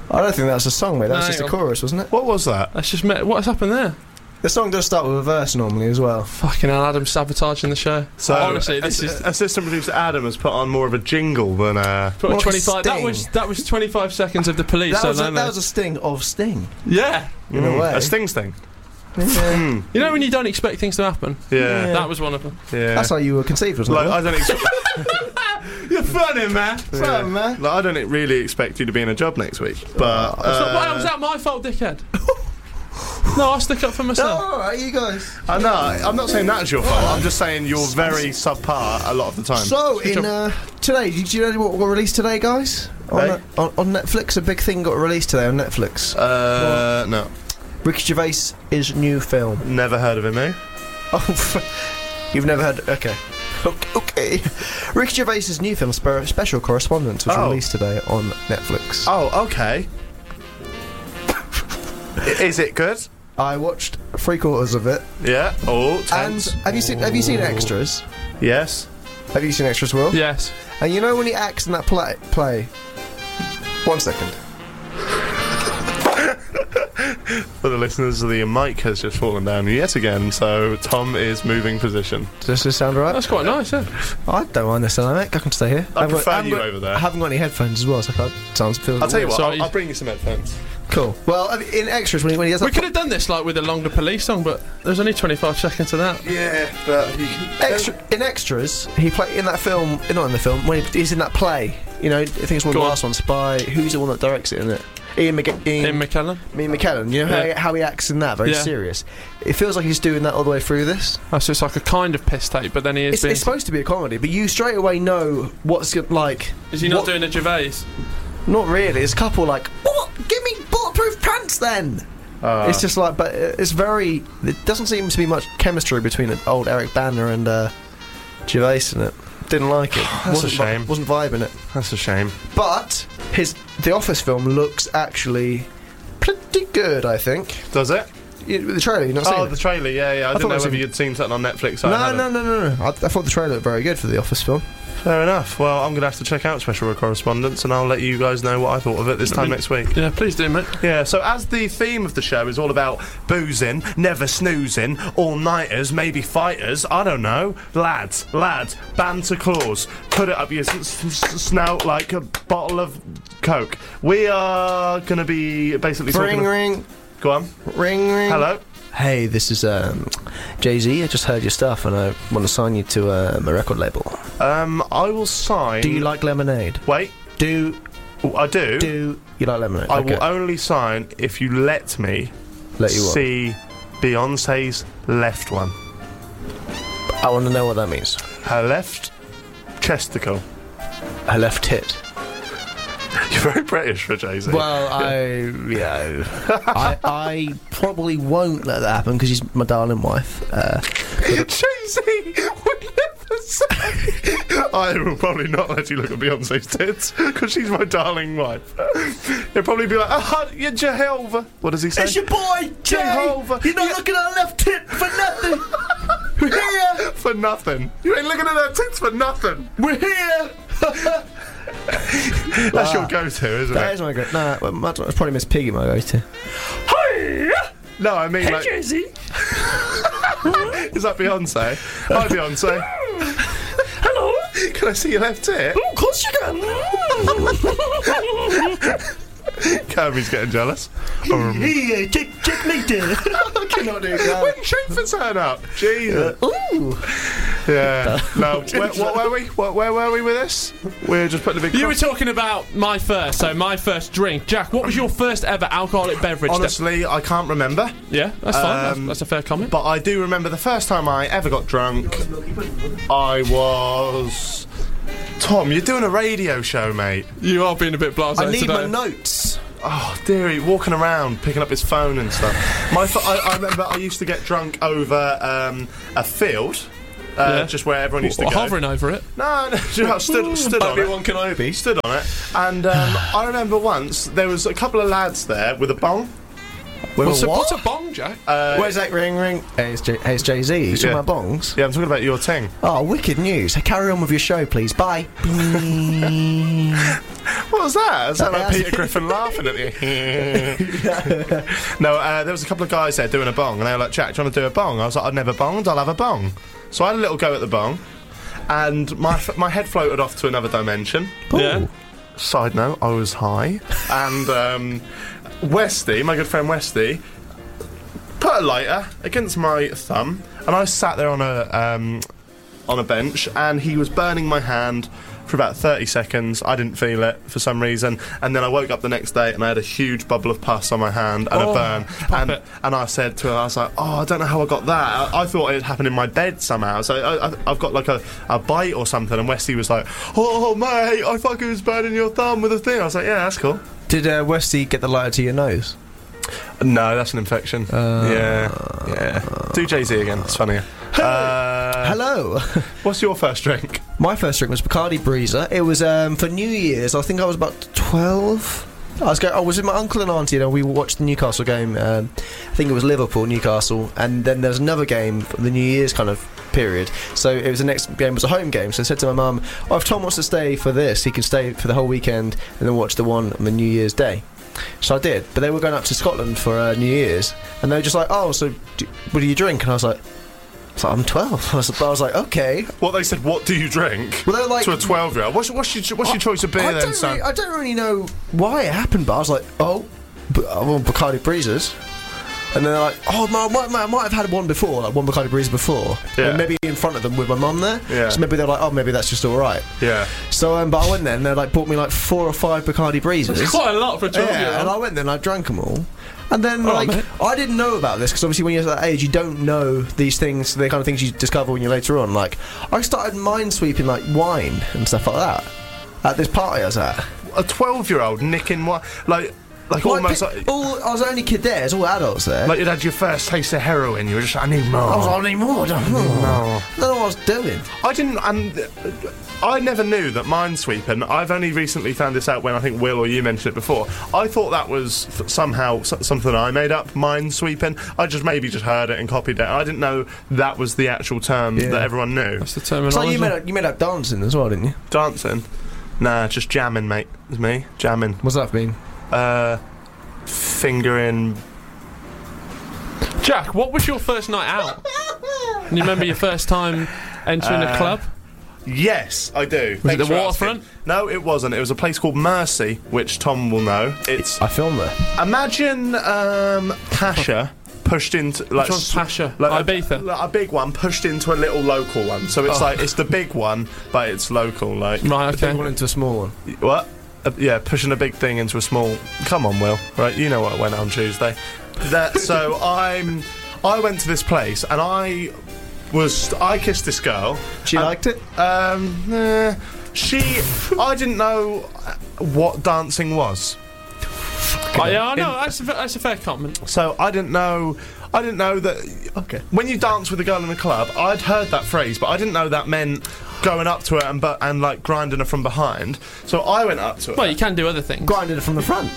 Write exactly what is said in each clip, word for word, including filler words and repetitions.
I don't think that's a song, mate. That No, was just a hang on. chorus, wasn't it? What was that? That's just me. What's happened there? The song does start with a verse normally as well. Fucking hell, Adam's sabotaging the show. So honestly, this ass- is assistant producer Adam has put on more of a jingle than uh. Put What a twenty-five. That sting. was that was twenty-five seconds of the police. That so was, a, then that they- was a sting of Sting, yeah. in a way. a sting sting. Yeah. Mm, You know when you don't expect things to happen. yeah, Yeah. That was one of them. yeah. That's how you were conceived, wasn't Like it? I don't expect. You're funny, man. yeah. Fun, man. Like, I don't really expect you to be in a job next week, but It's not, uh, why was that my fault, dickhead? No, I stick up for myself. Oh, alright, you guys. I know. I'm not saying that's your fault. I'm just saying you're very subpar a lot of the time. So, Good in job. uh, today, did you know what got released today, guys? On, Hey? uh, on, on Netflix, a big thing got released today on Netflix. uh, no, Ricky Gervais' his new film. never heard of him, eh? Oh, you've never heard? Okay. Okay. okay. Ricky Gervais' new film, Spe- Special Correspondence, was Oh. released today on Netflix. Oh, okay. I- Is it good? I watched three quarters of it. Yeah. Oh, And tense. have you seen? Have you seen extras? Yes. Have you seen extras, Will? Yes. And you know when he acts in that play? Play. One second. For the listeners, the mic has just fallen down yet again, so Tom is moving position. Does this sound right? That's quite nice, yeah. I don't mind this, mate. I can stay here. I haven't prefer haven't you got, over there. I haven't got any headphones as well, so that sounds feels. I'll tell you what, Sorry. I'll, I'll bring you some headphones. Cool. Well, I mean, in extras, when he, when he does We that could have done this like with a longer police song, but there's only twenty-five seconds of that. Yeah, but you can... extra, in extras, he play in that film. Not in the film. When he, he's in that play, you know, I think it's one of Go the on. last ones by who's the one that directs it in it? Ian, McG- Ian, Ian McKellen. Ian McKellen. You know how, Yeah. he, how he acts in that, very Yeah. serious. It feels like he's doing that all the way through this. Oh, so it's like a kind of piss tape, but then he is It's, being... it's supposed to be a comedy, but you straight away know what's go- like. Is he not what- doing a Gervais? Not really. There's a couple like, what? Give me bulletproof pants then. Uh, It's just like, but it's very. It doesn't seem to be much chemistry between old Eric Banner and uh, Gervais in it. Didn't like it. That's a wasn't vi- shame. wasn't vibing it. that's a shame. But his The Office film looks actually pretty good. I think. Does it? You, the trailer, you not seen Oh, it? the trailer, yeah, yeah. I, I didn't thought know it was whether in- you'd seen something on Netflix. So I No, hadn't. no, no, no, no. I, I thought the trailer looked very good for The Office film. Fair enough. Well, I'm going to have to check out Special Correspondence, and I'll let you guys know what I thought of it this time next week. Yeah, please do, mate. Yeah, so as the theme of the show is all about boozing, never snoozing, all-nighters, maybe fighters, I don't know, lads, lads, banter claws, put it up your s- s- snout like a bottle of Coke. We are going to be basically Ring, talking... ring, Go on. ring, ring. Hello. Hey, this is um, Jay-Z. I just heard your stuff, and I want to sign you to uh, my record label. Um, I will sign... Do you like lemonade? Wait. Do Oh, I do. do you like lemonade? I okay. will only sign if you let me Let you on. see Beyonce's left one. I want to know what that means. Her left chesticle. Her left tit. You're very British for Jay-Z. Well, I yeah, I I probably won't let that happen because she's my darling wife. Uh, Jay-Z would never say. I will probably not let you look at Beyonce's tits because she's my darling wife. He'll probably be like, "Ah, you're Jehovah." What does he say? it's your boy Jay. Jehovah. You're not Yeah. looking at her left tit for nothing. We're here. For nothing. You ain't looking at her tits for nothing. We're here. That's your go-to, isn't That it? is my go. Nah, well, my- it's probably Miss Piggy my go-to. No, I mean like. Jay-Z. Is that Beyonce? Hi, Beyonce. Hello. Can I see your left tit? Of course you can. Kirby's getting jealous. Hey, check, checkmate. I cannot do that. When Schaefer turn up? Jesus. Ooh. Yeah. No, where, what were we? What, where were we with this? We're just putting a big... You were cross- talking about my first, so my first drink. Jack, what was your first ever alcoholic beverage? that- Honestly, I can't remember. yeah, that's fine. That's, Um, that's a fair comment. But I do remember the first time I ever got drunk, I was... Tom, you're doing a radio show, mate. You are being a bit blasé I need today. my notes. Oh, dearie, walking around, picking up his phone and stuff. My, f- I, I remember I used to get drunk over um, a field, uh, Yeah. just where everyone used to What, go. hovering over it. No, no, you know, I stood, stood on it. Obi-Wan Kenobi. Stood on it, and um, I remember once there was a couple of lads there with a bong, With What's a a, what? what's a bong, Jack? Uh, Where's that ring ring? Hey, it's, J- hey, it's Jay-Z. You talking Yeah. about bongs? yeah, I'm talking about your thing. Oh, wicked news. Hey, carry on with your show, please. Bye. What was that? Is that like Okay. Peter Griffin laughing at you? No, uh, there was a couple of guys there doing a bong, and they were like, Jack, do you want to do a bong? I was like, I've never bonged, I'll have a bong. So I had a little go at the bong, and my f- my head floated off to another dimension. Yeah. Side note, I was high, and um, Westy, my good friend Westy, put a lighter against my thumb, and I sat there on a um, on a bench, and he was burning my hand for about thirty seconds. I didn't feel it for some reason, and then I woke up the next day and I had a huge bubble of pus on my hand and Oh, a burn. pop And it. and I said to her, I was like, "Oh, I don't know how I got that. I, I thought it had happened in my bed somehow. So I, I, I've got like a, a bite or something." And Westy was like, "Oh, mate, I fucking was burning your thumb with a thing." I was like, "Yeah, that's cool." Did uh, Westy get the lighter to your nose? No, that's an infection. Uh, yeah, yeah. Do Jay-Z again. It's funnier. Uh, Hello. what's your first drink? My first drink was Bacardi Breezer. It was um, for New Year's. I think I was about twelve. I was going. I was with my uncle and auntie, and we watched the Newcastle game. Um, I think it was Liverpool, Newcastle, and then there was another game for the New Year's kind of period. So it was the next game was a home game. So I said to my mum, "Oh, if Tom wants to stay for this, he can stay for the whole weekend and then watch the one on the New Year's Day." So I did. But they were going up to Scotland for uh, New Year's, and they were just like, "Oh, so do, what do you drink?" And I was like. I was like, I'm twelve. I was, I was like, okay. What they said? What do you drink? Well, they're like, to a twelve-year-old. What's, what's your what's your choice of beer I then, don't son? really, I don't really know why it happened, but I was like, oh, but I want Bacardi Breezers. And then they're like, oh, I might, I might have had one before, like one Bacardi Breezer before. Yeah. And maybe in front of them with my mum there. Yeah. So maybe they're like, oh, maybe that's just all right. Yeah. So, um, but I went there and they like bought me like four or five Bacardi Breezers. It's quite a lot for a twelve year Yeah, and I old. went there and I drank them all. And then, Oh, like, mate. I didn't know about this because obviously when you're at that age, you don't know these things, the kind of things you discover when you're later on. Like, I started minesweeping, like, wine and stuff like that at this party I was at. A twelve-year-old nicking what? Like, like, Like, almost pe- like, all, I was the only kid there, it's all adults there. like you'd had your first taste of heroin. You were just, I need more. I was like, I need more, I don't know. No. I don't know what I was doing. I didn't, and uh, I never knew that minesweeping. I've only recently found this out when I think Will or you mentioned it before. I thought that was f- somehow s- something I made up, minesweeping. I just maybe just heard it and copied it. I didn't know that was the actual term Yeah. that everyone knew. That's the It's like terminology. you made, up, you made up dancing as well, didn't you? Dancing? Nah, just jamming, mate. It's me jamming. What's that mean? Uh, fingering. Jack, what was your first night out? Can you remember your first time entering a Uh, club? Yes, I do. Was Thanks it the for waterfront? asking. No, it wasn't. It was a place called Mercy, which Tom will know. It's I filmed there. imagine um, Pasha pushed into like Which one's s- Pasha? like Ibiza? a, like a big one pushed into a little local one. So it's Oh. like it's the big one, but it's local. Like Right, The big okay. one into a small one. what? Uh, yeah, pushing a big thing into a small. Come on, Will. Right, you know what went on Tuesday. That so I'm. I went to this place and I was. I kissed this girl. She and- liked it? Um, nah, she. I didn't know what dancing was. Oh, yeah, I know. That's a, that's a fair comment. So I didn't know. I didn't know that. Okay. When you dance with a girl in a club, I'd heard that phrase, but I didn't know that meant going up to her and but and like grinding her from behind. So I went up to her. Well, you can do other things. Grinded it from the front.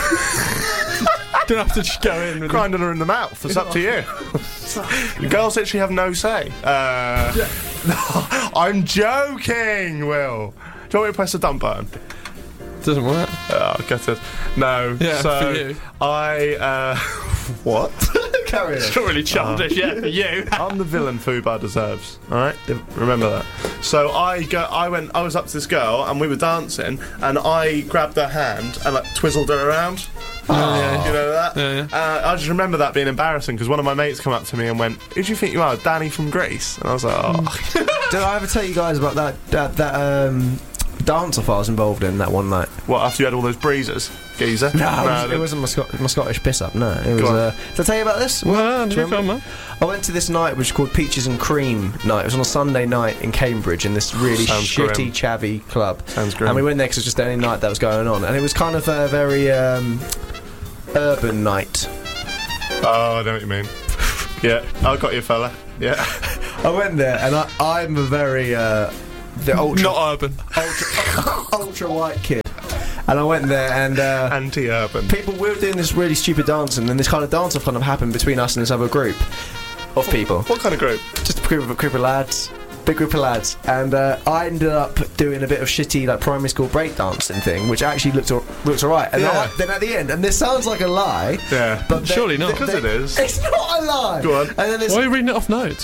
You don't have to just go in with grinding her in the mouth. It's up to you. The girls literally have no say. Uh, I'm joking, Will. Do you want me to press the dump button? it. Doesn't work. Oh, gutted. No. Yeah, so for you. I. Uh, what? Carry on. It's not really childish, yeah, for you. I'm the villain Fubar deserves. All right, remember that. So I go. I went. I was up to this girl, and we were dancing, and I grabbed her hand and like twizzled her around. Oh, yeah. You know that? Yeah, yeah. Uh, I just remember that being embarrassing because one of my mates come up to me and went, "Who do you think you are, Danny from Greece?" And I was like, "Oh, Did I ever tell you guys about that that, that um, dance off I was involved in that one night? what?" After you had all those breezers, geezer. No, it, was, no, it wasn't my, Scot- my Scottish piss up. No, it was. Go on. Uh, did I tell you about this? Well, Do you you come remember? on. I went to this night which was called Peaches and Cream night. It was on a Sunday night in Cambridge in this really Sounds shitty, grim. chavvy club. Sounds grim. And we went there because it was just the only night that was going on, and it was kind of a very um, urban night. Oh, I know what you mean. Yeah, I got you, fella. Yeah. I went there, and I, I'm a very uh, the ultra Not urban. ultra, ultra white kid. and I went there and uh, Anti-urban. people we were doing this really stupid dance, and then this kind of dance off kind of happened between us and this other group of people. What kind of group? Just a group of, a group of lads. Big group of lads, and uh, I ended up doing a bit of shitty like primary school breakdancing thing, which actually looked al- looked alright. And Yeah. then, I, then at the end, and this sounds like a lie, Yeah. but they- Surely not. they- Because it is. It's not a lie. Go on. And then this, Why are you reading it off notes?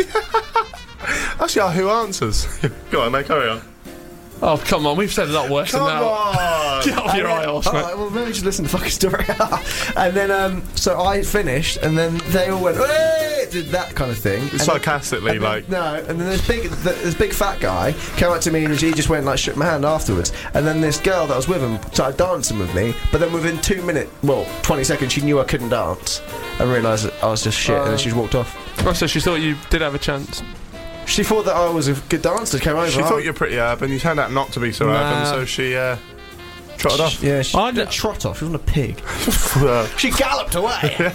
Actually, who answers? Go on, mate, carry on. Oh, come on, we've said a lot worse Come than that. on! Get off your And eye then- horse, all mate. right, well, maybe just listen to the fucking story. And then, um, so I finished, and then they all went, "Hey!" did that kind of thing. And then- Sarcastically, and then- like. no, and then this big, th- this big fat guy came up to me, and he just went like, shook my hand afterwards. And then this girl that was with him started dancing with me, but then within two minutes, well, twenty seconds, she knew I couldn't dance, and realised that I was just shit, and then she just walked off. Oh, so she thought you did have a chance. She thought that I was a good dancer. Came over. She oh, thought you were pretty urban. You turned out not to be so Nah. urban, so she uh, trotted off. Yeah, she I didn't d- trot off. She wasn't a pig. Uh, She galloped away.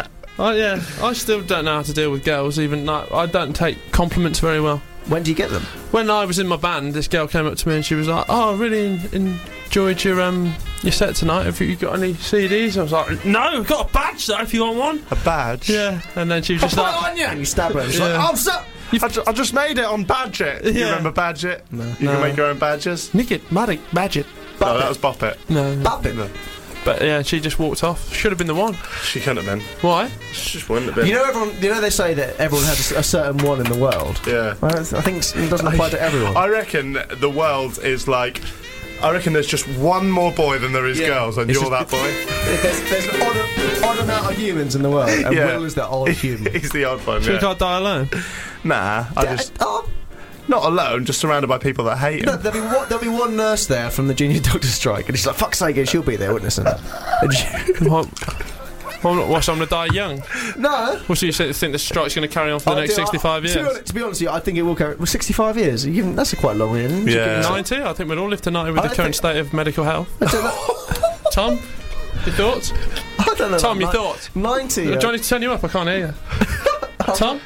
Oh yeah, I still don't know how to deal with girls. Even like, I don't take compliments very well. When do you get them? When I was in my band, this girl came up to me and she was like, "Oh, I really en- enjoyed your um your set tonight. Have you got any C Ds?" I was like, "No, I've got a badge though. If you want one." a badge? Yeah, and then she was just Put like, it on you. And you stab her. And she's Yeah. like, "Oh, so." I, ju- I just made it on Badget. You Yeah. remember Badget? No. You No. can make your own badges? "Nick it, Maddie, badge it." No, that was Bop It. No, no. Bab it. No. But yeah, she just walked off. Should have been the one. She couldn't have been. Why? She just wouldn't have been. You know, everyone. You know, they say that everyone has a certain one in the world. Yeah. I, don't, I think it doesn't apply to everyone. I reckon the world is like. I reckon there's just one more boy than there is Yeah. girls, and It's you're just- that boy. there's, there's an odd, odd amount of humans in the world, and Yeah. Will is that odd human. He's the odd one. Should we Yeah. can't die alone? Nah, I Yeah, just oh, not alone, just surrounded by people that hate no, him. there'll be one. There'll be one nurse there from the junior doctor strike, and she's like, "Fuck's sake, she'll be there, wouldn't it?" And she- What? Well, I'm not- what, so I'm going to die young? no. Well, so you think think the strike's going to carry on for the I next do- I- sixty-five To be, years? honest, to be honest with you, I think it will carry. Well, sixty-five years. You give- That's a quite long year. isn't it? Yeah. ninety? I think we'd all live to ninety with I the don't current think- state of medical health. I don't know. Tom, your thoughts? I don't know. Tom, your about thoughts? ni- Ninety. Do uh, I need to turn you up? I can't hear you. Tom?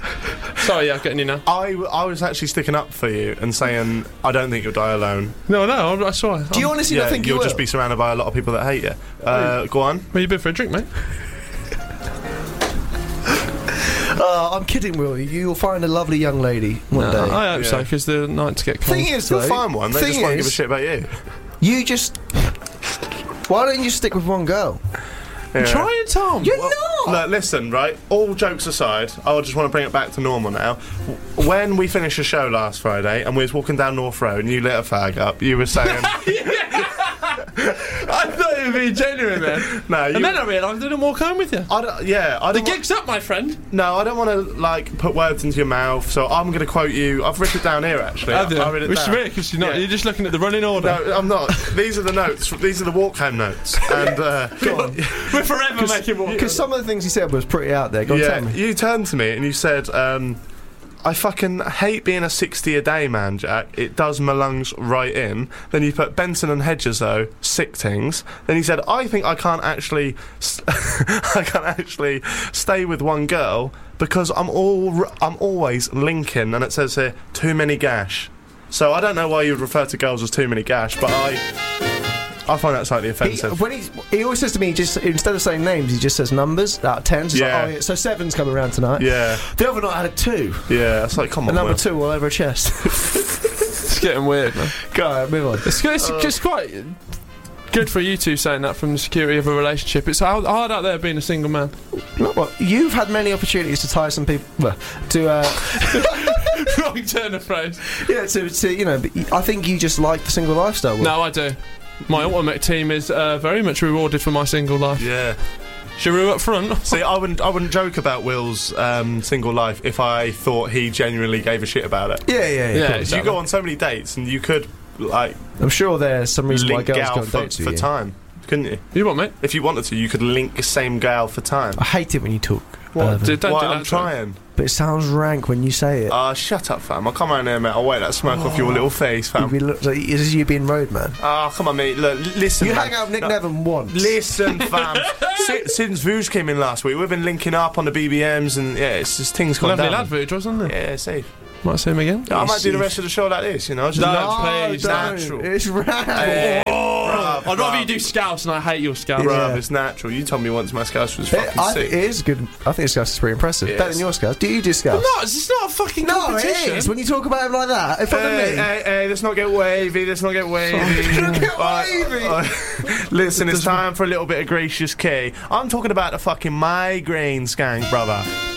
Sorry, yeah, I'm getting you now. I, w- I was actually sticking up for you and saying I don't think you'll die alone. No, no, I, I swear. Do you honestly Yeah, not think you you'll will? just be surrounded by a lot of people that hate you. Uh, go on. Where you been for a drink, mate? Uh, I'm kidding, Will. You'll find a lovely young lady one day. I hope so, Yeah. because the nights get cold. Thing is, You'll though, find one. They thing just won't is, give a shit about you. You just. Why don't you stick with one girl? Yeah. Try it, Tom. You're Well, not. Look, listen, right? All jokes aside, I just want to bring it back to normal now. W- When we finished the show last Friday and we was walking down North Road and you lit a fag up, you were saying, I thought you were being genuine, man. "No, you." And then I realised I didn't walk home with you. I don't, yeah, I The don't. wa- gig's up, my friend. no, I don't want to like put words into your mouth. So I'm going to quote you. I've written it down here actually. Have you? I read it Which is down. weird, because you're, not- Yeah. you're just looking at the running order. No, I'm not. These are the notes. These are the walk home notes. And uh, We're forever making walk. Because some of the things he said was pretty out there. Go on, yeah, tell me. you turned to me and you said, um, "I fucking hate being a sixty a day man, Jack. It does my lungs right in." Then you put Benson and Hedges though, sick things. Then he said, "I think I can't actually, s- I can't actually stay with one girl because I'm all, I'm always linking." And it says here, "too many gash." So I don't know why you would refer to girls as too many gash, but I, I find that slightly He, offensive. when he, he always says to me, just instead of saying names, he just says numbers out of tens. He's Yeah. like, oh, yeah, so seven's coming around tonight. yeah, The other night I had a two. yeah. It's like, come A on, number Will. two all over her chest. It's getting weird, man. Go on, move on. It's, it's just quite good for you two saying that from the security of a relationship. It's hard, hard out there being a single man. Not what- You've had many opportunities to tie some people. Well, to, uh, Wrong turn of phrase. yeah, to, to, you know, but I think you just like the single lifestyle. Will. No, I do. My ultimate team is uh, very much rewarded for my single life. Yeah. Giroud up front. See, I wouldn't, I wouldn't joke about Will's um, single life if I thought he genuinely gave a shit about it. Yeah, yeah, yeah. Yeah, of course. exactly. You go on so many dates, and you could like I'm sure there's some reason why link girls gal go on for, dates for with you. time, couldn't you? You what, mate? If you wanted to, you could link the same gal for time. I hate it when you talk. What? Irvin. Dude, don't Why, do I'm that. trying. But it sounds rank when you say it. Ah, shut up, fam. I'll come around here, mate. I'll wait that smoke off your little face, You fam. be look, like, is you being road man? Ah, come on, mate. Look, l- listen. You man. hang out with Nick No, Nevin once. Listen, fam. Si- Since Vuj came in last week, we've been linking up on the B B Ms, and yeah, it's just things gone Lovely down. lad, Vuj, wasn't it? Yeah, safe. Might see him again. I might do the safe. rest of the show like this, you know, just No, natural. please, don't. natural. It's rank. Hey, bruh. Bruv, I'd rather bruv. you do Scouse, and I hate your Scouse. Bruv, Yeah. it's natural. You told me once my Scouse was It, fucking I sick. think it is good. I think Scouse is pretty impressive. It Better is. than your Scouse. Do you do Scouse? No, it's just not a fucking No, competition. it is. When you talk about him like that in front Hey, of me. hey, hey, let's not get wavy, let's not get wavy. Don't get Right, wavy. uh, listen, it's time for a little bit of gracious key. I'm talking about the fucking migraine skank, brother.